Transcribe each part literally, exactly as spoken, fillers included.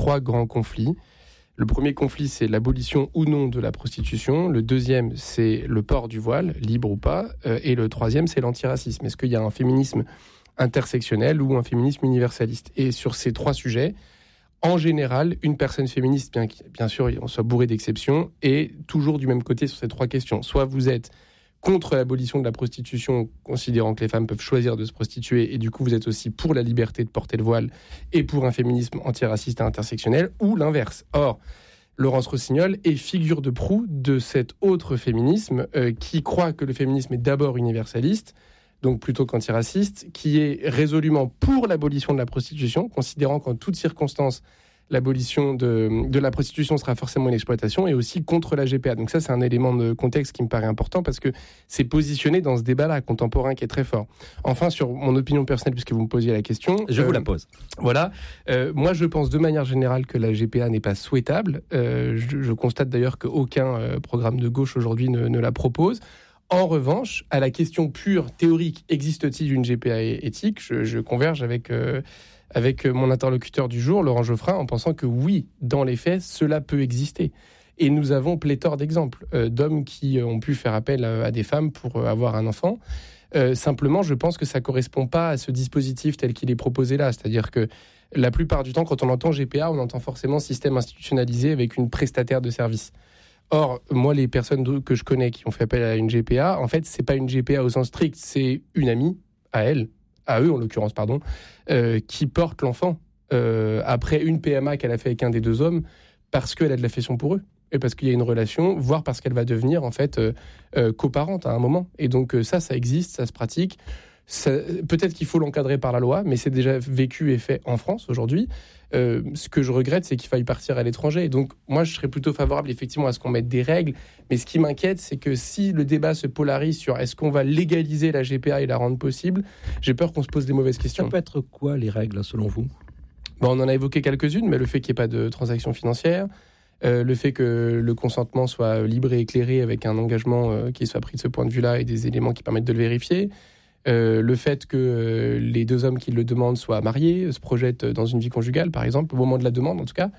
trois grands conflits. Le premier conflit, c'est l'abolition ou non de la prostitution. Le deuxième, c'est le port du voile, libre ou pas. Euh, et le troisième, c'est l'antiracisme. Est-ce qu'il y a un féminisme intersectionnel ou un féminisme universaliste ? Et sur ces trois sujets, en général, une personne féministe, bien, bien sûr, on soit bourré d'exceptions, est toujours du même côté sur ces trois questions. Soit vous êtes contre l'abolition de la prostitution, considérant que les femmes peuvent choisir de se prostituer, et du coup vous êtes aussi pour la liberté de porter le voile et pour un féminisme antiraciste et intersectionnel, ou l'inverse. Or, Laurence Rossignol est figure de proue de cet autre féminisme euh, qui croit que le féminisme est d'abord universaliste, donc plutôt qu'antiraciste, qui est résolument pour l'abolition de la prostitution, considérant qu'en toutes circonstances, l'abolition de, de la prostitution sera forcément une exploitation, et aussi contre la G P A. Donc ça, c'est un élément de contexte qui me paraît important, parce que c'est positionné dans ce débat-là contemporain qui est très fort. Enfin, sur mon opinion personnelle, puisque vous me posiez la question... Je euh, vous la pose. Voilà. Euh, moi, je pense de manière générale que la G P A n'est pas souhaitable. Euh, je, je constate d'ailleurs qu'aucun euh, programme de gauche aujourd'hui ne, ne la propose. En revanche, à la question pure théorique, existe-t-il une G P A éthique, je, je converge avec... Euh, avec mon interlocuteur du jour, Laurent Geoffrin, en pensant que oui, dans les faits, cela peut exister. Et nous avons pléthore d'exemples euh, d'hommes qui ont pu faire appel à, à des femmes pour euh, avoir un enfant. Euh, simplement, je pense que ça ne correspond pas à ce dispositif tel qu'il est proposé là. C'est-à-dire que la plupart du temps, quand on entend G P A, on entend forcément système institutionnalisé avec une prestataire de service. Or, moi, les personnes que je connais qui ont fait appel à une G P A, en fait, ce n'est pas une G P A au sens strict, c'est une amie à elle, à eux en l'occurrence, pardon, euh, qui porte l'enfant euh, après une P M A qu'elle a fait avec un des deux hommes, parce qu'elle a de l'affection pour eux, et parce qu'il y a une relation, voire parce qu'elle va devenir en fait euh, euh, coparente à un moment. Et donc euh, ça, ça existe, ça se pratique. Ça, peut-être qu'il faut l'encadrer par la loi, mais c'est déjà vécu et fait en France aujourd'hui. Euh, ce que je regrette, c'est qu'il faille partir à l'étranger. Et donc, moi, je serais plutôt favorable, effectivement, à ce qu'on mette des règles. Mais ce qui m'inquiète, c'est que si le débat se polarise sur est-ce qu'on va légaliser la G P A et la rendre possible, j'ai peur qu'on se pose des mauvaises questions. Ça peut être quoi, les règles, selon vous ? Bon, on en a évoqué quelques-unes, mais le fait qu'il n'y ait pas de transactions financières, euh, le fait que le consentement soit libre et éclairé avec un engagement euh, qui soit pris de ce point de vue-là et des éléments qui permettent de le vérifier, Euh, le fait que euh, les deux hommes qui le demandent soient mariés, se projettent dans une vie conjugale, par exemple, au moment de la demande, en tout cas.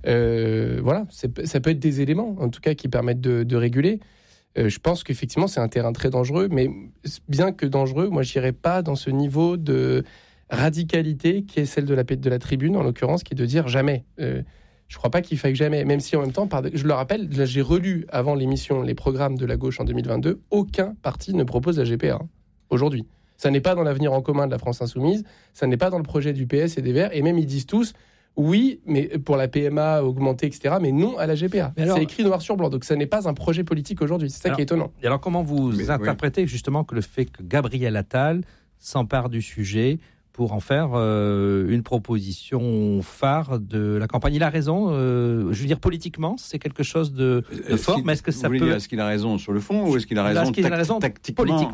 Euh, voilà, c'est, ça peut être des éléments, en tout cas, qui permettent de, de réguler. Euh, je pense qu'effectivement, c'est un terrain très dangereux, mais bien que dangereux, moi, je n'irais pas dans ce niveau de radicalité qui est celle de la, de la tribune, en l'occurrence, qui est de dire jamais. Euh, je ne crois pas qu'il faille jamais, même si en même temps, par, je le rappelle, là, j'ai relu avant l'émission les programmes de la gauche en deux mille vingt-deux, aucun parti ne propose la G P A. Hein. Aujourd'hui. Ça n'est pas dans l'avenir en commun de la France Insoumise, ça n'est pas dans le projet du P S et des Verts, et même ils disent tous, oui, mais pour la P M A augmentée, et cetera, mais non à la G P A. Alors, c'est écrit noir sur blanc, donc ça n'est pas un projet politique aujourd'hui, c'est ça alors, qui est étonnant. Et alors comment vous mais, interprétez oui. justement que le fait que Gabriel Attal s'empare du sujet pour en faire euh, une proposition phare de la campagne ? Il a raison, euh, je veux dire politiquement, c'est quelque chose de, de est-ce fort, mais est-ce que ça peut... Dire, est-ce qu'il a raison sur le fond ou est-ce qu'il a raison, est-ce qu'il a raison tactiquement politiquement ?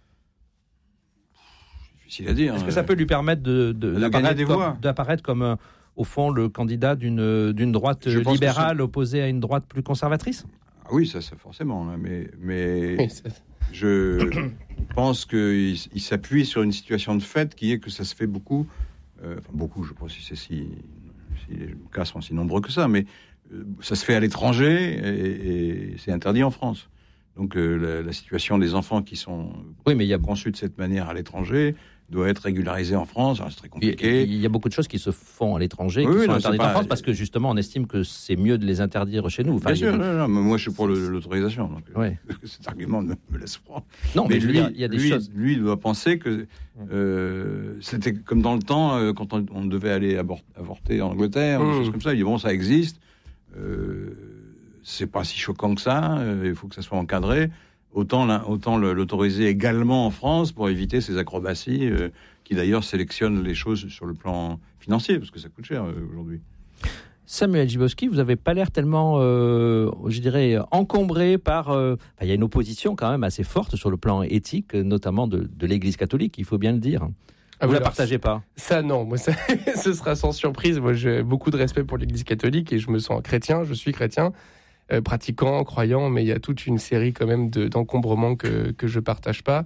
Difficile à dire. Est-ce que ça peut lui permettre de, de, de d'apparaître, comme, d'apparaître comme, euh, au fond, le candidat d'une, d'une droite libérale opposée à une droite plus conservatrice ? Ah oui, ça, ça forcément. Mais, mais je pense qu'il il s'appuie sur une situation de fait qui est que ça se fait beaucoup. Euh, enfin, beaucoup, je ne sais pas si, c'est si, si les cas sont si nombreux que ça, mais euh, ça se fait à l'étranger et, et c'est interdit en France. Donc euh, la, la situation des enfants qui sont oui, mais il y a... conçus de cette manière à l'étranger doit être régularisée en France. Alors, c'est très compliqué. Il y a beaucoup de choses qui se font à l'étranger, oui, qui oui, sont non, interdites pas... en France, parce que justement, on estime que c'est mieux de les interdire chez nous. Enfin, Bien sûr, a... non, non, mais moi je suis pour le, l'autorisation. Donc, oui. Cet argument me, me laisse froid. Non, mais, mais lui, lui, il y a des lui, choses. Lui, il doit penser que euh, c'était comme dans le temps, euh, quand on, on devait aller abor- avorter en Angleterre, mmh. des choses comme ça. Il dit bon, ça existe. Euh, c'est pas si choquant que ça. Euh, il faut que ça soit encadré. Autant, autant l'autoriser également en France pour éviter ces acrobaties euh, qui d'ailleurs sélectionnent les choses sur le plan financier, parce que ça coûte cher euh, aujourd'hui. Samuel Gibowski, vous n'avez pas l'air tellement, euh, je dirais, encombré par... Euh, il y a une opposition quand même assez forte sur le plan éthique, notamment de, de l'Église catholique, il faut bien le dire. Ah, vous ne la partagez pas ? Ça, non. Moi, ça, ce sera sans surprise. Moi, j'ai beaucoup de respect pour l'Église catholique et je me sens chrétien, je suis chrétien. Euh, pratiquant, croyant, mais il y a toute une série quand même de, d'encombrements que, que je ne partage pas.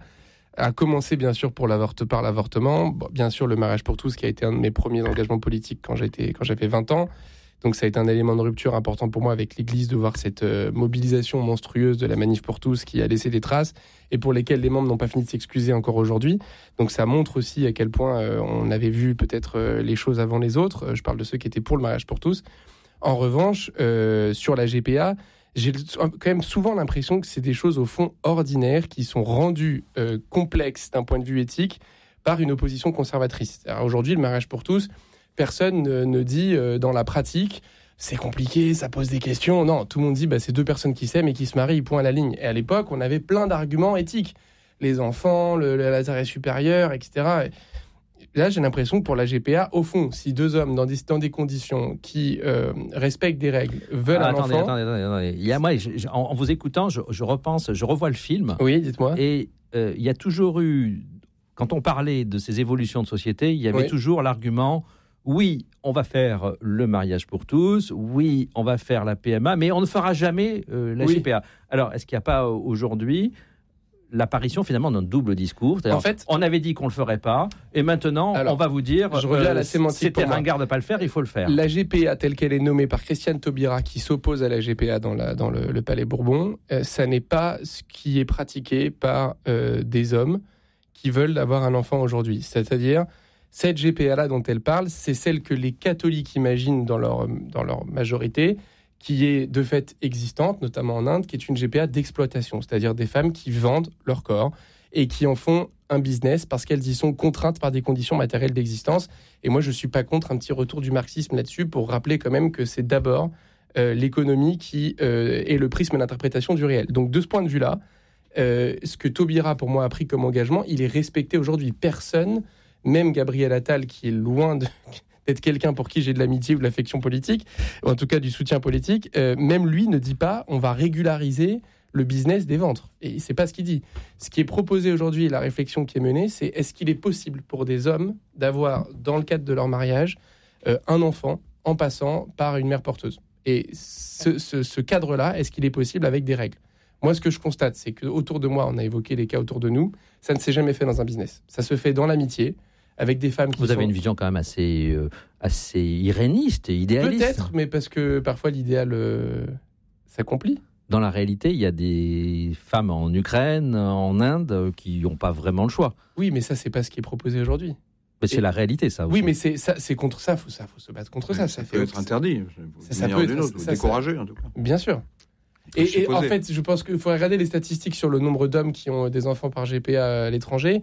À commencer bien sûr pour l'avorte, par l'avortement, bon, bien sûr le mariage pour tous qui a été un de mes premiers engagements politiques quand, j'étais, quand j'avais vingt ans. Donc ça a été un élément de rupture important pour moi avec l'Église de voir cette euh, mobilisation monstrueuse de la Manif pour tous qui a laissé des traces et pour lesquelles les membres n'ont pas fini de s'excuser encore aujourd'hui. Donc ça montre aussi à quel point euh, on avait vu peut-être euh, les choses avant les autres. Euh, je parle de ceux qui étaient pour le mariage pour tous. En revanche, euh, sur la G P A, j'ai quand même souvent l'impression que c'est des choses au fond ordinaires qui sont rendues euh, complexes d'un point de vue éthique par une opposition conservatrice. Alors aujourd'hui, le mariage pour tous, personne ne, ne dit euh, dans la pratique, c'est compliqué, ça pose des questions. Non, tout le monde dit, bah, c'est deux personnes qui s'aiment et qui se marient, point à la ligne. Et à l'époque, on avait plein d'arguments éthiques. Les enfants, le, le l'intérêt supérieur, et cetera. Et là, j'ai l'impression que pour la G P A, au fond, si deux hommes dans des, dans des conditions qui euh, respectent des règles veulent ah, un attendez, enfant... Attendez, attendez, attendez. Il y a, moi, je, je, en, en vous écoutant, je, je repense, je revois le film. Oui, dites-moi. Et euh, il y a toujours eu, quand on parlait de ces évolutions de société, il y avait oui. toujours l'argument, oui, on va faire le mariage pour tous, oui, on va faire la P M A, mais on ne fera jamais euh, la oui. G P A. Alors, est-ce qu'il n'y a pas aujourd'hui l'apparition finalement d'un double discours? En fait, on avait dit qu'on le ferait pas, et maintenant alors, on va vous dire je reviens euh, à la sémantique c'était ringard de pas le faire, il faut le faire. La G P A telle qu'elle est nommée par Christiane Taubira, qui s'oppose à la G P A dans, la, dans le, le Palais Bourbon, euh, ça n'est pas ce qui est pratiqué par euh, des hommes qui veulent avoir un enfant aujourd'hui. C'est-à-dire, cette G P A-là dont elle parle, c'est celle que les catholiques imaginent dans leur, dans leur majorité, qui est de fait existante, notamment en Inde, qui est une G P A d'exploitation, c'est-à-dire des femmes qui vendent leur corps et qui en font un business parce qu'elles y sont contraintes par des conditions matérielles d'existence. Et moi, je ne suis pas contre un petit retour du marxisme là-dessus pour rappeler quand même que c'est d'abord euh, l'économie qui euh, est le prisme d'interprétation du réel. Donc, de ce point de vue-là, euh, ce que Taubira, pour moi, a pris comme engagement, il est respecté aujourd'hui. Personne, même Gabriel Attal, qui est loin de... d'être quelqu'un pour qui j'ai de l'amitié ou de l'affection politique, ou en tout cas du soutien politique, euh, même lui ne dit pas on va régulariser le business des ventres. Et c'est pas ce qu'il dit. Ce qui est proposé aujourd'hui, la réflexion qui est menée, c'est est-ce qu'il est possible pour des hommes d'avoir, dans le cadre de leur mariage, euh, un enfant en passant par une mère porteuse. Et ce, ce, ce cadre-là, est-ce qu'il est possible avec des règles? Moi, ce que je constate, c'est qu'autour de moi, on a évoqué les cas autour de nous, ça ne s'est jamais fait dans un business. Ça se fait dans l'amitié, avec des femmes qui Vous sont... avez une vision quand même assez, euh, assez iréniste et idéaliste. Peut-être, mais parce que parfois l'idéal euh, s'accomplit. Dans la réalité, il y a des femmes en Ukraine, en Inde, qui n'ont pas vraiment le choix. Oui, mais ça, c'est pas ce qui est proposé aujourd'hui. Mais c'est et... la réalité, ça aussi. Oui, mais c'est, ça, c'est contre ça, faut, ça, faut se battre contre oui, ça. Ça, ça peut fait être interdit. Ça, ça peut être autre, ça, découragé, en tout cas. Bien sûr. Et, et en fait, je pense qu'il faut regarder les statistiques sur le nombre d'hommes qui ont des enfants par G P A à l'étranger.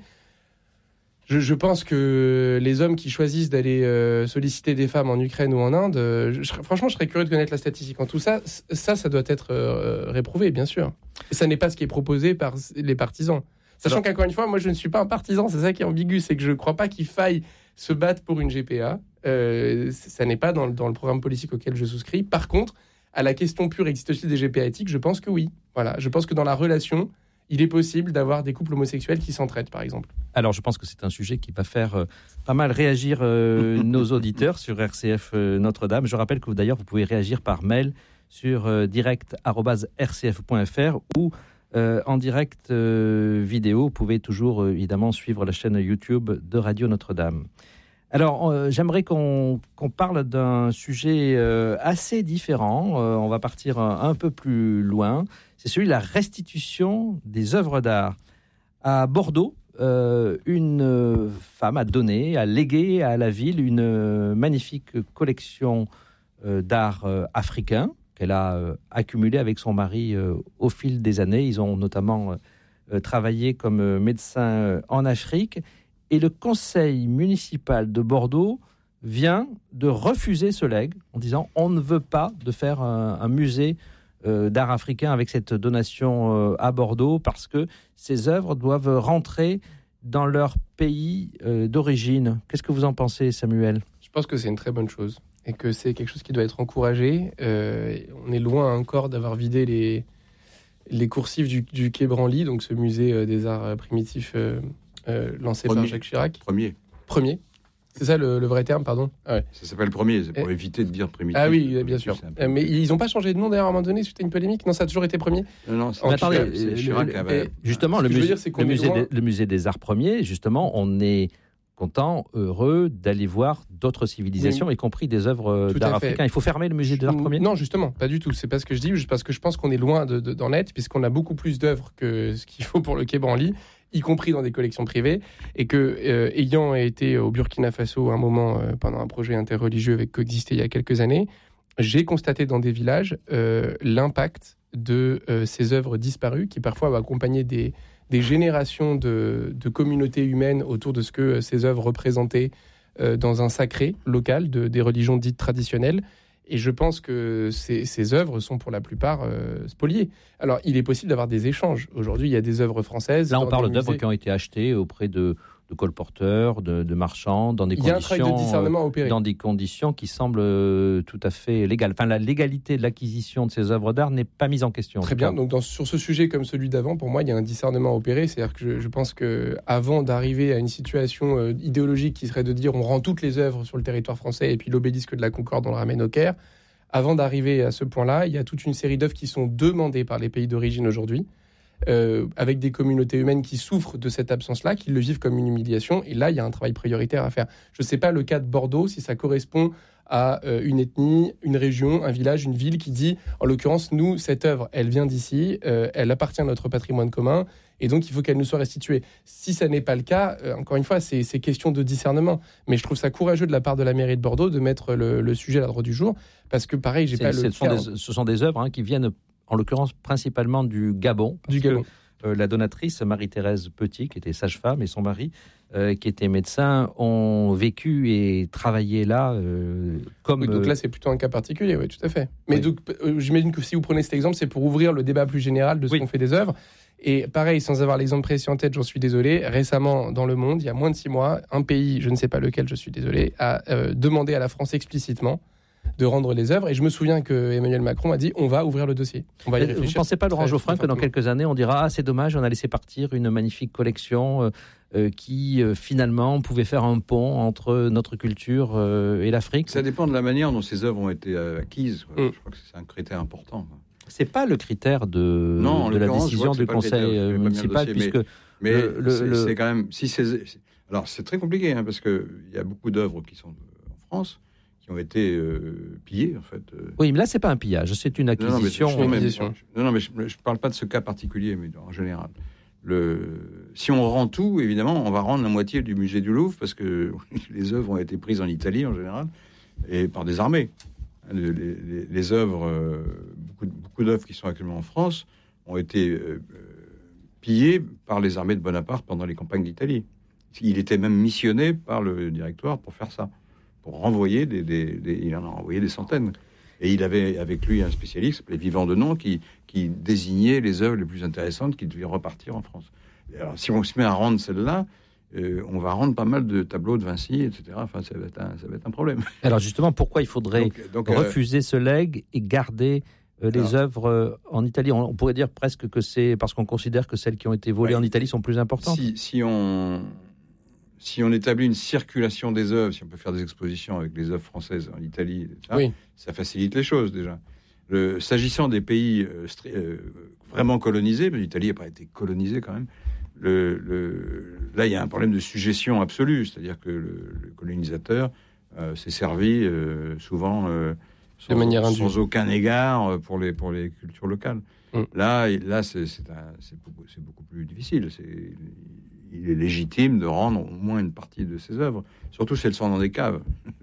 Je, je pense que les hommes qui choisissent d'aller euh, solliciter des femmes en Ukraine ou en Inde, euh, je, franchement, je serais curieux de connaître la statistique. En tout ça, ça, ça doit être euh, réprouvé, bien sûr. Et ça n'est pas ce qui est proposé par les partisans. Sachant Alors, qu'encore une fois, moi, je ne suis pas un partisan. C'est ça qui est ambigu, c'est que je ne crois pas qu'il faille se battre pour une G P A. Euh, ça n'est pas dans, dans le programme politique auquel je souscris. Par contre, à la question pure, existe-t-il des G P A éthiques? Je pense que oui. Voilà, je pense que dans la relation, il est possible d'avoir des couples homosexuels qui s'entraident, par exemple. Alors, je pense que c'est un sujet qui va faire euh, pas mal réagir euh, nos auditeurs sur R C F euh, Notre-Dame. Je rappelle que d'ailleurs, vous pouvez réagir par mail sur euh, direct arobase r c f point f r ou euh, en direct euh, vidéo. Vous pouvez toujours, euh, évidemment, suivre la chaîne YouTube de Radio Notre-Dame. Alors, euh, j'aimerais qu'on, qu'on parle d'un sujet euh, assez différent. Euh, on va partir un, un peu plus loin. C'est celui de la restitution des œuvres d'art. À Bordeaux, euh, une femme a donné, a légué à la ville une euh, magnifique collection euh, d'art euh, africain qu'elle a euh, accumulée avec son mari euh, au fil des années. Ils ont notamment euh, travaillé comme euh, médecins euh, en Afrique. Et le conseil municipal de Bordeaux vient de refuser ce legs en disant on ne veut pas de faire un, un musée euh, d'art africain avec cette donation euh, à Bordeaux parce que ces œuvres doivent rentrer dans leur pays euh, d'origine. Qu'est-ce que vous en pensez, Samuel ? Je pense que c'est une très bonne chose et que c'est quelque chose qui doit être encouragé. Euh, on est loin encore d'avoir vidé les, les coursives du, du Quai Branly, donc ce musée euh, des arts primitifs euh, Euh, lancé premier. par Jacques Chirac. Premier. Premier. C'est ça le, le vrai terme, pardon. Ah ouais. Ça s'appelle premier, c'est pour et... éviter de dire primitif. Ah oui, bien sûr. Peu... Mais ils n'ont pas changé de nom d'ailleurs à un moment donné suite à une polémique. Non, ça a toujours été premier. Non, non. C'est mais attendez, c'est Chirac le, avait... justement le musée, dire, le, musée des, le musée des Arts Premiers, justement, on est content, heureux d'aller voir d'autres civilisations, oui. y compris des œuvres Tout d'art africain. Il faut fermer le musée des Arts Premiers ? Non, justement, pas du tout. C'est pas ce que je dis, juste parce que je pense qu'on est loin de, de, d'en être, puisqu'on a beaucoup plus d'œuvres que ce qu'il faut pour le Quai Branly, y compris dans des collections privées, et que, euh, ayant été au Burkina Faso un moment euh, pendant un projet interreligieux avec Coexister il y a quelques années, j'ai constaté dans des villages euh, l'impact de euh, ces œuvres disparues, qui parfois accompagnaient des des générations de, de communautés humaines autour de ce que ces œuvres représentaient euh, dans un sacré local de, des religions dites traditionnelles. Et je pense que ces, ces œuvres sont pour la plupart euh, spoliées. Alors, il est possible d'avoir des échanges. Aujourd'hui, il y a des œuvres françaises. Là, on parle d'œuvres qui ont été achetées auprès de, de colporteurs, de, de marchands, dans des il y a conditions, un travail de discernement à opérer. Dans des conditions qui semblent euh, tout à fait légales. Enfin, la légalité de l'acquisition de ces œuvres d'art n'est pas mise en question. Très bien. Donc, dans, sur ce sujet comme celui d'avant, pour moi, il y a un discernement à opérer. C'est-à-dire que je, je pense qu'avant d'arriver à une situation euh, idéologique qui serait de dire on rend toutes les œuvres sur le territoire français et puis l'obélisque de la Concorde, on le ramène au Caire, avant d'arriver à ce point-là, il y a toute une série d'œuvres qui sont demandées par les pays d'origine aujourd'hui, euh, avec des communautés humaines qui souffrent de cette absence-là, qui le vivent comme une humiliation. Et là, il y a un travail prioritaire à faire. Je ne sais pas le cas de Bordeaux, si ça correspond à euh, une ethnie, une région, un village, une ville qui dit, en l'occurrence, nous, cette œuvre, elle vient d'ici, euh, elle appartient à notre patrimoine commun, et donc il faut qu'elle nous soit restituée. Si ça n'est pas le cas, euh, encore une fois, c'est, c'est question de discernement. Mais je trouve ça courageux de la part de la mairie de Bordeaux de mettre le, le sujet à l'ordre du jour, parce que pareil, j'ai c'est, pas c'est, le... Ce sont, des, ce sont des œuvres hein, qui viennent, en l'occurrence, principalement du Gabon. Du Gabon. Que, euh, la donatrice, Marie-Thérèse Petit, qui était sage-femme, et son mari, euh, qui était médecin, ont vécu et travaillé là euh, comme... Oui, donc là, c'est plutôt un cas particulier, oui, tout à fait. Mais oui. donc, euh, j'imagine que si vous prenez cet exemple, c'est pour ouvrir le débat plus général de ce oui. qu'on fait des œuvres. Et pareil, sans avoir l'exemple précis en tête, j'en suis désolé, récemment, dans le monde, il y a moins de six mois, un pays, je ne sais pas lequel, je suis désolé, a euh, demandé à la France explicitement de rendre les œuvres. Et je me souviens que Emmanuel Macron a dit on va ouvrir le dossier. On va y réfléchir. Vous ne pensez pas, Laurent Geoffrin, que dans quelques années, on dira ah, c'est dommage, on a laissé partir une magnifique collection euh, euh, qui, euh, finalement, pouvait faire un pont entre notre culture euh, et l'Afrique? Ça dépend de la manière dont ces œuvres ont été euh, acquises. Mm. Je crois que c'est un critère important. C'est pas le critère de, non, de la décision du conseil municipal, puisque mais, mais le, c'est, le... c'est quand même si c'est, c'est alors c'est très compliqué hein, parce que il y a beaucoup d'œuvres qui sont en France qui ont été euh, pillées en fait. Oui, mais là c'est pas un pillage, c'est une acquisition. Non, non, mais, je, non, non, mais je, je parle pas de ce cas particulier, mais en général. Le, si on rend tout, évidemment, on va rendre la moitié du musée du Louvre parce que les œuvres ont été prises en Italie en général et par des armées. Les, les, les œuvres, euh, beaucoup, beaucoup d'œuvres qui sont actuellement en France ont été euh, pillées par les armées de Bonaparte pendant les campagnes d'Italie. Il était même missionné par le directoire pour faire ça, pour renvoyer des, des, des il en a renvoyé des centaines. Et il avait avec lui un spécialiste, s'appelait Vivant Denon, qui, qui désignait les œuvres les plus intéressantes qui devaient repartir en France. Et alors, si on se met à rendre celles-là, Euh, on va rendre pas mal de tableaux de Vinci, et cetera. Enfin, ça va être un, ça va être un problème. Alors justement, pourquoi il faudrait donc, donc, refuser euh, ce legs et garder euh, les alors, œuvres euh, en Italie? on, on pourrait dire presque que c'est parce qu'on considère que celles qui ont été volées ouais, en Italie sont plus importantes. Si, si, on, si on établit une circulation des œuvres, si on peut faire des expositions avec les œuvres françaises en Italie, et cetera, oui. ça facilite les choses déjà. Le, s'agissant des pays euh, euh, vraiment colonisés, mais l'Italie n'a pas été colonisée quand même, Le, le, là, il y a un problème de suggestion absolue, c'est-à-dire que le, le colonisateur euh, s'est servi euh, souvent euh, sans, de manière sans aucun égard pour les, pour les cultures locales. Mm. Là, là c'est, c'est, un, c'est, beaucoup, c'est beaucoup plus difficile. C'est, il est légitime de rendre au moins une partie de ses œuvres, surtout si elles sont dans des caves.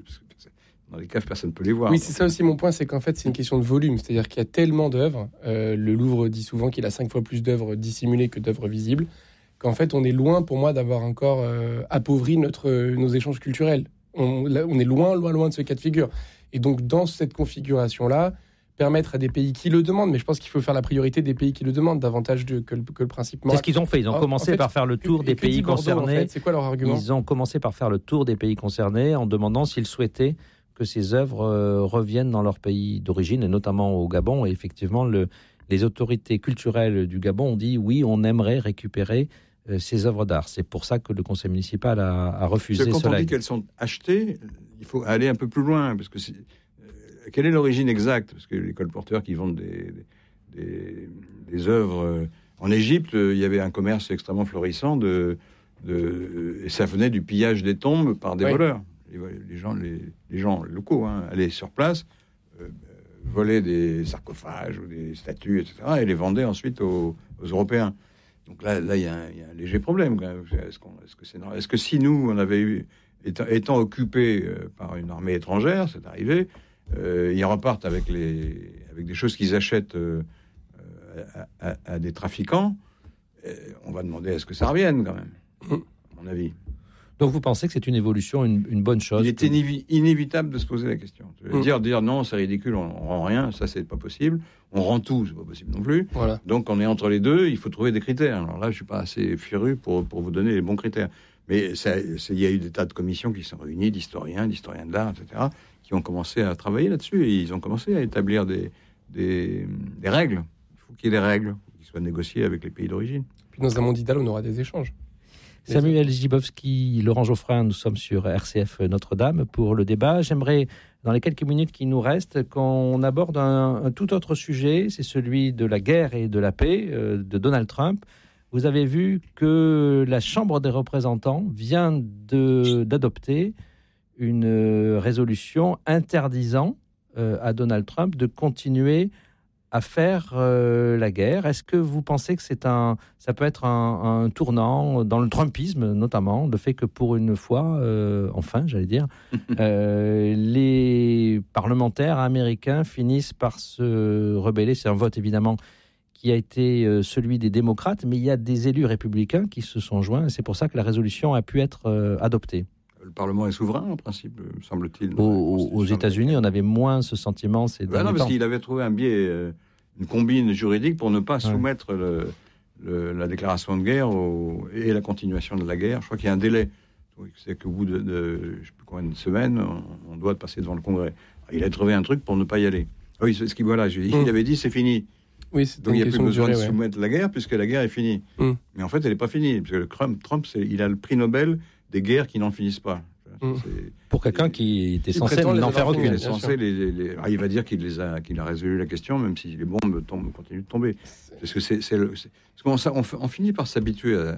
Dans les caves, personne ne peut les voir. Oui, c'est ça aussi mon point, c'est qu'en fait, c'est une question de volume. C'est-à-dire qu'il y a tellement d'œuvres. Euh, le Louvre dit souvent qu'il a cinq fois plus d'œuvres dissimulées que d'œuvres visibles. Qu'en fait, on est loin, pour moi, d'avoir encore euh, appauvri notre, nos échanges culturels. On, là, on est loin, loin, loin de ce cas de figure. Et donc, dans cette configuration-là, permettre à des pays qui le demandent, mais je pense qu'il faut faire la priorité des pays qui le demandent davantage de, que, que le principe moral. C'est ce qu'ils ont fait. Ils ont oh, commencé en fait, par faire le tour que, des pays Bordeaux, concernés. En fait, c'est quoi leur argument ? Ils ont commencé par faire le tour des pays concernés en demandant s'ils souhaitaient que ces œuvres euh, reviennent dans leur pays d'origine, et notamment au Gabon. Et effectivement, le, les autorités culturelles du Gabon ont dit oui, on aimerait récupérer euh, ces œuvres d'art. C'est pour ça que le conseil municipal a, a refusé quand ce on legs. dit qu'elles sont achetées, il faut aller un peu plus loin, parce que c'est, euh, quelle est l'origine exacte? Parce que les colporteurs qui vendent des, des, des œuvres euh, en Égypte, euh, il y avait un commerce extrêmement florissant de, de, et ça venait du pillage des tombes par des oui. voleurs. Les, les gens, les, les gens locaux hein, allaient sur place, euh, volaient des sarcophages ou des statues, et cetera, et les vendaient ensuite aux, aux Européens. Donc là, là, il y, y a un léger problème. Est-ce, qu'on, est-ce que c'est normal ? Est-ce que si nous, on avait eu, étant, étant occupés euh, par une armée étrangère, c'est arrivé, euh, ils repartent avec les, avec des choses qu'ils achètent euh, à, à, à des trafiquants, euh, on va demander à ce que ça revienne quand même, à mon avis. Donc vous pensez que c'est une évolution, une, une bonne chose? Il est inévi- inévitable de se poser la question. Mmh. Dire, dire non, c'est ridicule, on, on rend rien, ça c'est pas possible. On rend tout, c'est pas possible non plus. Voilà. Donc on est entre les deux, il faut trouver des critères. Alors là, je suis pas assez furieux pour, pour vous donner les bons critères. Mais ça, il y a eu des tas de commissions qui sont réunies, d'historiens, d'historiens de l'art, et cetera, qui ont commencé à travailler là-dessus. Et ils ont commencé à établir des, des, des règles. Il faut qu'il y ait des règles qui soient négociées avec les pays d'origine. Puis dans un monde idéal, on aura des échanges. Samuel Gibowski, Laurent Geoffrin, nous sommes sur R C F Notre-Dame pour le débat. J'aimerais, dans les quelques minutes qui nous restent, qu'on aborde un, un tout autre sujet, c'est celui de la guerre et de la paix euh, de Donald Trump. Vous avez vu que la Chambre des représentants vient de, d'adopter une résolution interdisant euh, à Donald Trump de continuer à faire euh, la guerre. Est-ce que vous pensez que c'est un, ça peut être un, un tournant dans le Trumpisme, notamment, le fait que pour une fois, euh, enfin, j'allais dire, euh, les parlementaires américains finissent par se rebeller. C'est un vote, évidemment, qui a été euh, celui des démocrates, mais il y a des élus républicains qui se sont joints, et c'est pour ça que la résolution a pu être euh, adoptée. Le Parlement est souverain, en principe, me semble-t-il. Aux, aux États-Unis, on avait moins ce sentiment ces ben derniers non, parce temps. qu'il avait trouvé un biais, euh, une combine juridique pour ne pas ouais. soumettre le, le, la déclaration de guerre au, et la continuation de la guerre. Je crois qu'il y a un délai. C'est qu'au bout de, de je ne sais plus combien de semaines, on, on doit passer devant le Congrès. Alors, il a trouvé un truc pour ne pas y aller. Oui, c'est ce qu'il voilà, je, mmh. il avait dit c'est fini. Oui, c'est donc il n'y a plus besoin de, durée, de soumettre ouais. la guerre puisque la guerre est finie. Mmh. Mais en fait, elle n'est pas finie. Parce que le Trump, Trump c'est, il a le prix Nobel des guerres qui n'en finissent pas. Mmh. Pour quelqu'un qui était censé n'en faire aucune. Il, censé les, les, les... Alors, il va dire qu'il, les a, qu'il a résolu la question, même si les bombes tombent, continuent de tomber. Parce que c'est, c'est, le, c'est... Parce qu'on, on, on finit par s'habituer à, euh,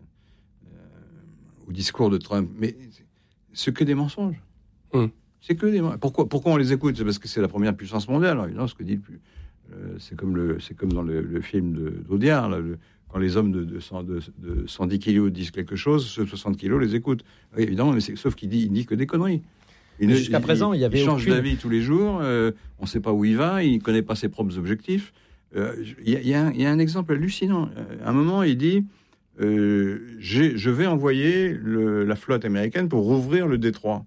au discours de Trump. Mais c'est que des mensonges. Mmh. C'est que des mensonges. Pourquoi, pourquoi on les écoute ? C'est parce que c'est la première puissance mondiale. Alors, évidemment, ce que dit le, euh, c'est, comme le, c'est comme dans le, le film de, d'Audiard, là, le, quand les hommes de, de, cent, de, de cent dix kilos disent quelque chose, ceux de soixante kilos les écoutent. Oui, évidemment, mais c'est, sauf qu'il dit, il dit que des conneries. Il ne, jusqu'à il, présent, il y avait il change aucune... d'avis tous les jours. Euh, on ne sait pas où il va. Il ne connaît pas ses propres objectifs. Euh, il, y a, il, y a un, il y a un exemple hallucinant. À un moment, il dit euh, j'ai, je vais envoyer le, la flotte américaine pour rouvrir le détroit.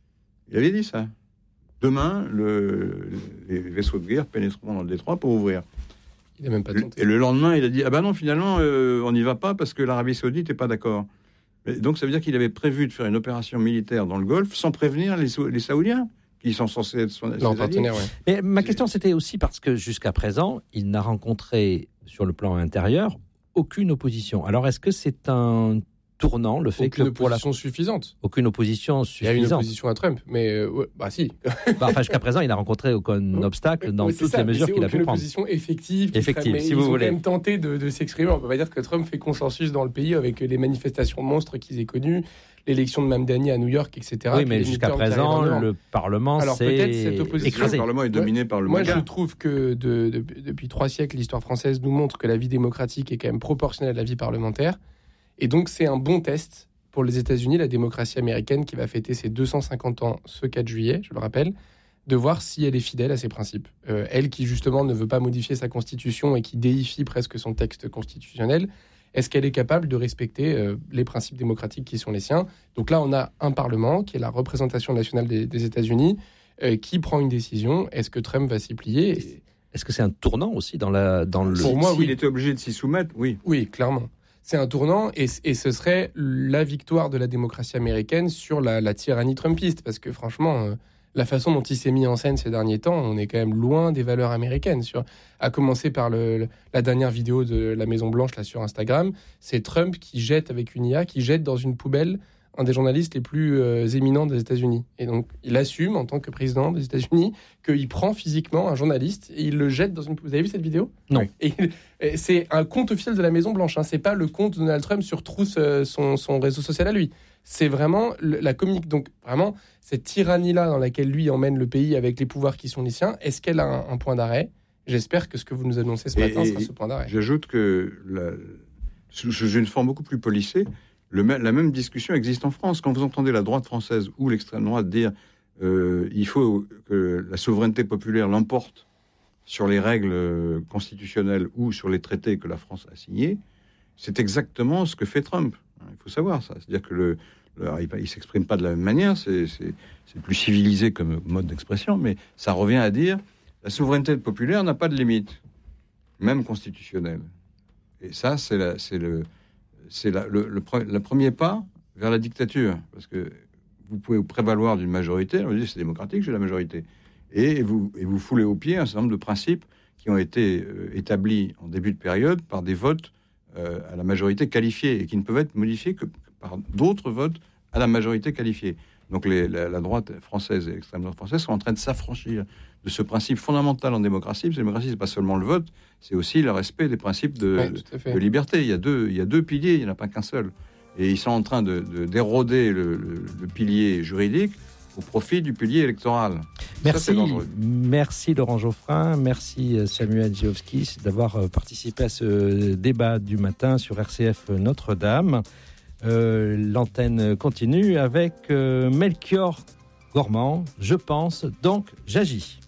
Il avait dit ça. Demain, le, les vaisseaux de guerre pénétreront dans le détroit pour ouvrir. Il n'a même pas tenté. Et le lendemain, il a dit ah ben non, finalement, euh, on n'y va pas parce que l'Arabie Saoudite n'est pas d'accord. Et donc ça veut dire qu'il avait prévu de faire une opération militaire dans le Golfe sans prévenir les, les Saoudiens qui sont censés être son, son partenaire. Ouais. Mais ma question c'était aussi parce que jusqu'à présent, il n'a rencontré sur le plan intérieur aucune opposition. Alors est-ce que c'est un tournant le fait aucune que pour la opposition suffisante. Aucune opposition suffisante. Il y a une opposition à Trump, mais euh, ouais, bah si. bah, enfin jusqu'à présent, il n'a rencontré aucun obstacle dans ouais, toutes ça, les mesures qu'il a pu prendre. Aucune opposition effective. Effective, ferait, si ils vous ont voulez. Quand même tenté de, de s'exprimer. On peut pas dire que Trump fait consensus dans le pays avec les manifestations monstres qu'ils aient connues, l'élection de Mamdani à New York, et cetera. Oui, mais jusqu'à présent, le Parlement Alors, s'est peut-être cette opposition, écrasé. Le Parlement est dominé par le Moi, MAGA. je trouve que de, de, depuis trois siècles, l'histoire française nous montre que la vie démocratique est quand même proportionnelle à la vie parlementaire. Et donc, c'est un bon test pour les États-Unis, la démocratie américaine qui va fêter ses deux cent cinquante ans ce quatre juillet, je le rappelle, de voir si elle est fidèle à ses principes. Euh, elle qui, justement, ne veut pas modifier sa constitution et qui déifie presque son texte constitutionnel, est-ce qu'elle est capable de respecter euh, les principes démocratiques qui sont les siens ? Donc là, on a un Parlement, qui est la représentation nationale des, des États-Unis, euh, qui prend une décision. Est-ce que Trump va s'y plier ? Et... Est-ce que c'est un tournant aussi dans, la, dans le... Pour moi, oui. S'il était obligé de s'y soumettre, oui. Oui, clairement. C'est un tournant et, et ce serait la victoire de la démocratie américaine sur la, la tyrannie trumpiste. Parce que franchement, euh, la façon dont il s'est mis en scène ces derniers temps, on est quand même loin des valeurs américaines. Sur, à commencer par le, le, la dernière vidéo de la Maison-Blanche là, sur Instagram, c'est Trump qui jette avec une I A, qui jette dans une poubelle un des journalistes les plus euh, éminents des États-Unis. Et donc, il assume, en tant que président des États-Unis, qu'il prend physiquement un journaliste et il le jette dans une poubelle. Vous avez vu cette vidéo ? Non. Et, et c'est un compte officiel de la Maison-Blanche. Hein. C'est pas le compte de Donald Trump sur Truth, euh, son, son réseau social à lui. C'est vraiment le, la communique. Donc, vraiment, cette tyrannie-là dans laquelle lui emmène le pays avec les pouvoirs qui sont les siens, est-ce qu'elle a un, un point d'arrêt ? J'espère que ce que vous nous annoncez ce matin et, sera et ce point d'arrêt. J'ajoute que, la, sous, sous une forme beaucoup plus polissée, Le, la même discussion existe en France. Quand vous entendez la droite française ou l'extrême droite dire euh, il faut que la souveraineté populaire l'emporte sur les règles constitutionnelles ou sur les traités que la France a signés, c'est exactement ce que fait Trump. Il faut savoir ça. C'est-à-dire que le, le, il ne s'exprime pas de la même manière, c'est, c'est, c'est plus civilisé comme mode d'expression, mais ça revient à dire la souveraineté populaire n'a pas de limite, même constitutionnelle. Et ça, c'est, la, c'est le... c'est la, le, le, le premier pas vers la dictature, parce que vous pouvez vous prévaloir d'une majorité, on dit c'est démocratique, j'ai la majorité, et vous, et vous foulez au pied un certain nombre de principes qui ont été euh, établis en début de période par des votes euh, à la majorité qualifiée, et qui ne peuvent être modifiés que par d'autres votes à la majorité qualifiée. Donc les, la, la droite française et l'extrême droite française sont en train de s'affranchir de ce principe fondamental en démocratie. La démocratie, c'est pas seulement le vote, c'est aussi le respect des principes de, ouais, de, de liberté. Il y a deux, il y a deux piliers, il n'y en a pas qu'un seul. Et ils sont en train de, de, d'éroder le, le, le pilier juridique au profit du pilier électoral. Merci, ça, merci Laurent Geoffrin, merci Samuel Giovskis d'avoir participé à ce débat du matin sur R C F Notre-Dame. Euh, l'antenne continue avec euh, Melchior Gormand. Je pense, donc j'agis.